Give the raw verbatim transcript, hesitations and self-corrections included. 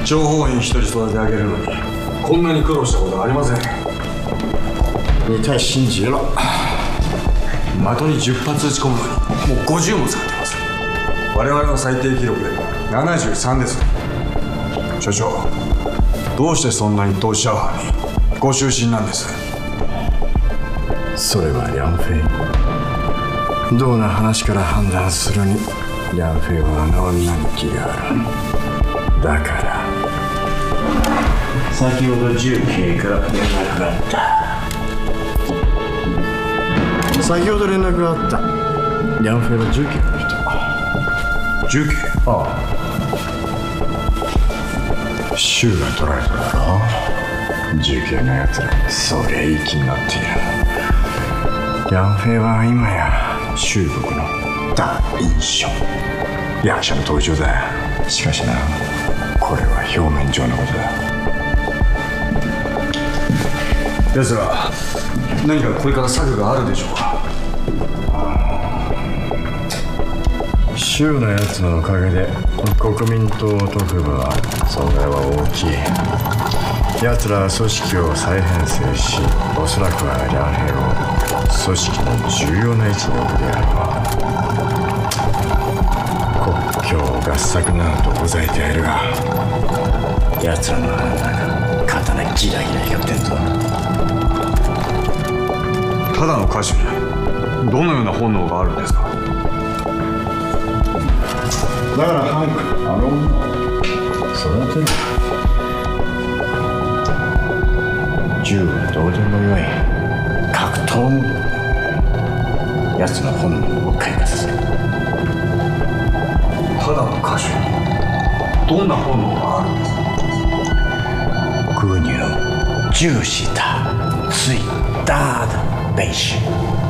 諜報員一人育て上げるのにこんなに苦労したことはありません。 你太心急了。 的にじゅっ発撃ち込むのにもうごじゅうも使ってます。我々の最低記録でななじゅうさんです。所長、どうしてそんなに投資者班にご就寝なんです？ それは梁飞。どんな話から判断するに梁飛はあの女に気がある。だから先ほど重慶から連絡があった。先ほど連絡があった。梁飛は重慶の人。 重慶？ ああ。州が取られただろ。重慶のやつらそりゃいい気になっている。梁飛は今や中国の大英雄。役者の登場だ。しかしな、これは表面上のことだ。 奴ら何かこれから策があるでしょうか？ 州のやつのおかげで国民党と府部は損害は大きい。奴らは組織を再編成し、おそらくは梁兵を組織の重要な位置に置くであろう。国境合作などとほざいてやるが、奴らの腹の中刀ギラギラ光ってんぞ。 ただの歌手にどのような本能があるんですか？ だから早くあの女育てる。銃はどうでもよい。格闘も奴の本能を開花させる。 ただの歌手にどんな本能があるんですか？ 国を重視した最大的悲剧。